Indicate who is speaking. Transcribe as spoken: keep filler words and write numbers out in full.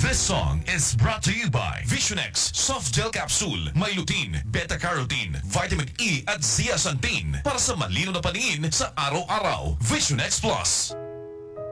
Speaker 1: This song is brought to you by Visionex Soft Gel Capsule. May lutein, beta-carotene, vitamin E at zeaxanthin para sa malino na paningin sa araw-araw. Visionex Plus.